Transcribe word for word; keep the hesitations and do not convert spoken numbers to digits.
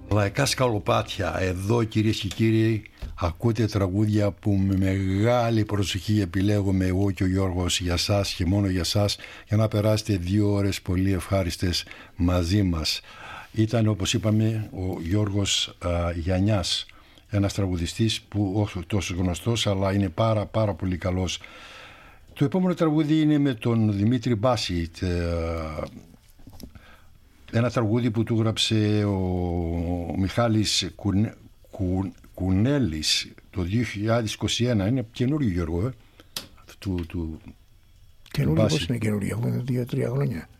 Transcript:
Λαϊκά σκαλοπάτια. Εδώ, κυρίες και κύριοι, ακούτε τραγούδια που με μεγάλη προσοχή επιλέγουμε εγώ και ο Γιώργος για σας και μόνο για σας, για να περάσετε δύο ώρες πολύ ευχάριστες μαζί μας. Ήταν, όπως είπαμε, ο Γιώργος α, Γιαννιάς, ένας τραγουδιστής που όχι τόσο γνωστός, αλλά είναι πάρα πάρα πολύ καλός. Το επόμενο τραγούδι είναι με τον Δημήτρη Μπάση, ένα τραγούδι που του γράψε ο Μιχάλης Κουνε, Κου, Κουνέλης το δύο χιλιάδες είκοσι ένα. Είναι καινούριο, Γιώργο, ε? του, του, καινούριο, πώς είναι καινούριο, έχουν δύο τρία χρόνια.